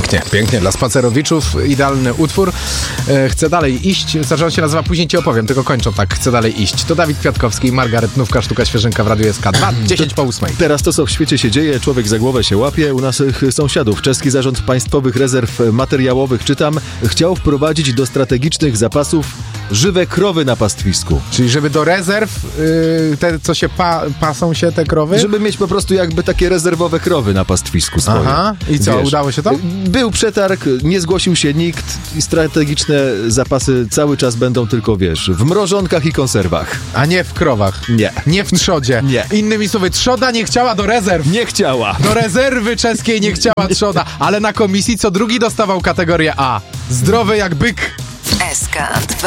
Pięknie, pięknie. Dla spacerowiczów idealny utwór. Chcę dalej iść. Znaczy on się nazywa Później ci opowiem, tylko kończą tak. Chcę dalej iść. To Dawid Kwiatkowski, Margaret Nówka, Sztuka Świeżynka w Radiu SK 2, 10 po 8. Teraz to, co w świecie się dzieje, człowiek za głowę się łapie. U naszych sąsiadów Czeski Zarząd Państwowych Rezerw Materiałowych, czytam, chciał wprowadzić do strategicznych zapasów żywe krowy na pastwisku. Czyli żeby do rezerw, te co się pasą się te krowy? Żeby mieć po prostu jakby takie rezerwowe krowy na pastwisku swoje. Aha, i co, udało się to? Był przetarg, nie zgłosił się nikt i strategiczne zapasy cały czas będą tylko, w mrożonkach i konserwach. A nie w krowach. Nie. Nie w trzodzie. Nie. Innymi słowy, trzoda nie chciała do rezerw. Nie chciała. Do rezerwy czeskiej nie chciała trzoda, ale na komisji co drugi dostawał kategorię A. Zdrowy jak byk. SK2